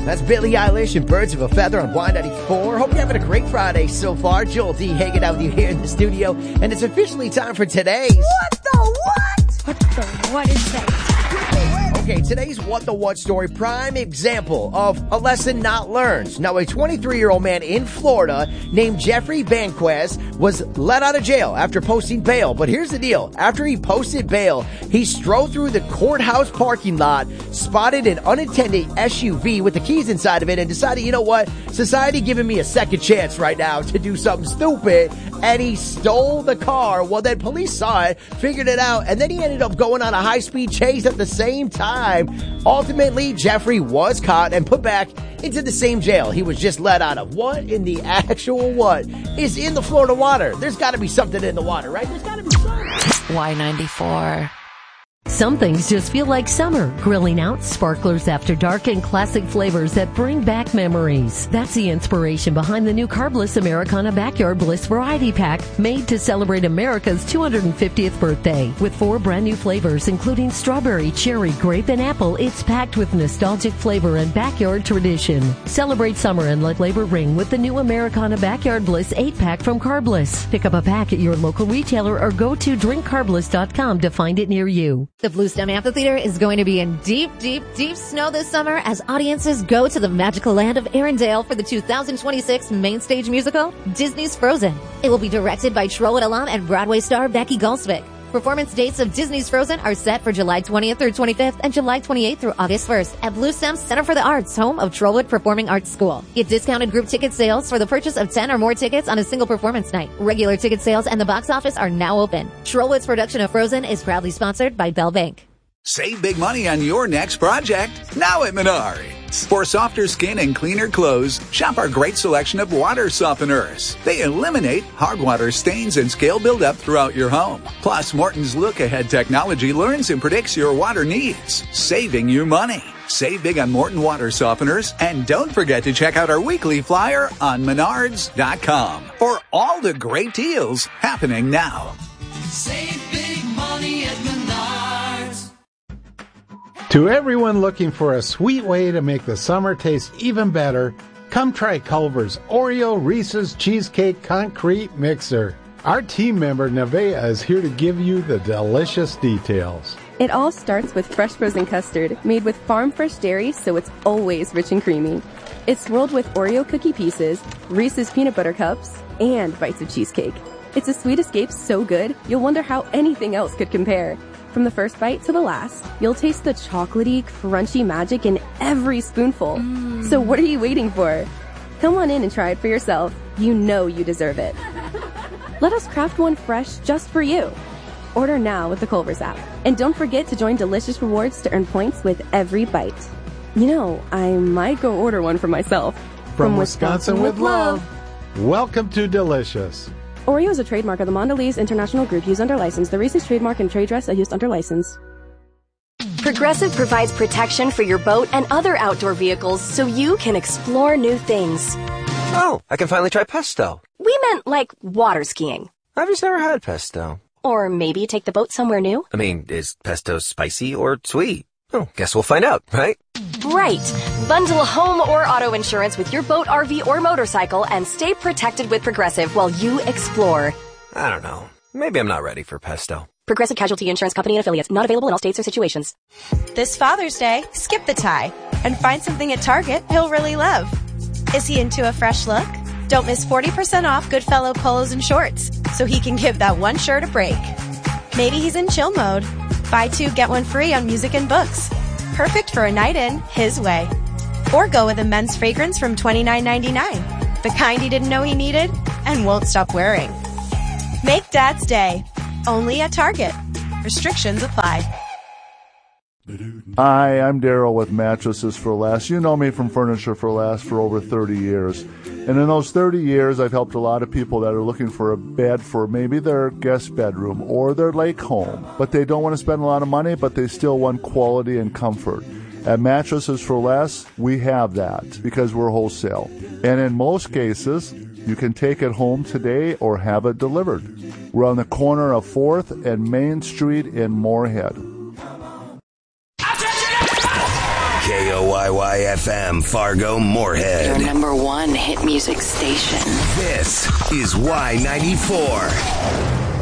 That's Billie Eilish and Birds of a Feather on Y94. Hope you're having a great Friday so far. Joel D hanging out with you here in the studio. And it's officially time for today's... What the what? What the what is that? Okay, today's What the What story, prime example of a lesson not learned. Now, a 23-year-old man in Florida named Jeffrey Banquez was let out of jail after posting bail. But here's the deal. After he posted bail, he strode through the courthouse parking lot, spotted an unattended SUV with the keys inside of it, and decided, you know what? Society giving me a second chance right now to do something stupid. And he stole the car. Well, then police saw it, figured it out, and then he ended up going on a high-speed chase at the same time. Ultimately, Jeffrey was caught and put back into the same jail he was just let out of. What in the actual what is in the Florida water? There's got to be something in the water, right? There's got to be something. Y94. Some things just feel like summer. Grilling out, sparklers after dark, and classic flavors that bring back memories. That's the inspiration behind the new Carbless Americana Backyard Bliss Variety Pack, made to celebrate America's 250th birthday. With 4 brand new flavors, including strawberry, cherry, grape, and apple, it's packed with nostalgic flavor and backyard tradition. Celebrate summer and let labor ring with the new Americana Backyard Bliss 8-pack from Carbless. Pick up a pack at your local retailer or go to drinkcarbless.com to find it near you. The Blue Stem Amphitheater is going to be in deep, deep, deep snow this summer as audiences go to the magical land of Arendelle for the 2026 main stage musical, Disney's Frozen. It will be directed by Trollwood alum and Broadway star Becky Goldsvick. Performance dates of Disney's Frozen are set for July 20th through 25th and July 28th through August 1st at Blue Stem Center for the Arts, home of Trollwood Performing Arts School. Get discounted group ticket sales for the purchase of 10 or more tickets on a single performance night. Regular ticket sales and the box office are now open. Trollwood's production of Frozen is proudly sponsored by Bell Bank. Save big money on your next project, now at Menards. For softer skin and cleaner clothes, shop our great selection of water softeners. They eliminate hard water stains and scale buildup throughout your home. Plus, Morton's look-ahead technology learns and predicts your water needs, saving you money. Save big on Morton water softeners, and don't forget to check out our weekly flyer on Menards.com for all the great deals happening now. Save big money at Menards. To everyone looking for a sweet way to make the summer taste even better, come try Culver's Oreo Reese's Cheesecake Concrete Mixer. Our team member Nevaeh is here to give you the delicious details. It all starts with fresh frozen custard made with farm fresh dairy, so it's always rich and creamy. It's swirled with Oreo cookie pieces, Reese's peanut butter cups, and bites of cheesecake. It's a sweet escape so good, you'll wonder how anything else could compare. From the first bite to the last, you'll taste the chocolatey, crunchy magic in every spoonful. So what are you waiting for? Come on in and try it for yourself. You know you deserve it. Let us craft one fresh just for you. Order now with the Culver's app. And don't forget to join Delicious Rewards to earn points with every bite. You know, I might go order one for myself. From Wisconsin with love. Welcome to Delicious. Oreo is a trademark of the Mondelez International Group used under license. The Reese's trademark and trade dress are used under license. Progressive provides protection for your boat and other outdoor vehicles so you can explore new things. Oh, I can finally try pesto. We meant like water skiing. I've just never had pesto. Or maybe take the boat somewhere new. I mean, is pesto spicy or sweet? Oh, guess we'll find out, right? Right. Bundle home or auto insurance with your boat, RV, or motorcycle and stay protected with Progressive while you explore. I don't know. Maybe I'm not ready for pesto. Progressive Casualty Insurance Company and affiliates. Not available in all states or situations. This Father's Day, skip the tie and find something at Target he'll really love. Is he into a fresh look? Don't miss 40% off Goodfellow polos and shorts so he can give that one shirt a break. Maybe he's in chill mode. Buy 2, get 1 free on music and books. Perfect for a night in, his way. Or go with a men's fragrance from $29.99. The kind he didn't know he needed and won't stop wearing. Make Dad's Day. Only at Target. Restrictions apply. Hi, I'm Daryl with Mattresses for Less. You know me from Furniture for Less for over 30 years. And in those 30 years, I've helped a lot of people that are looking for a bed for maybe their guest bedroom or their lake home. But they don't want to spend a lot of money, but they still want quality and comfort. At Mattresses for Less, we have that because we're wholesale. And in most cases, you can take it home today or have it delivered. We're on the corner of 4th and Main Street in Moorhead. KOYY FM Fargo Moorhead. Your number one hit music station. This is Y94.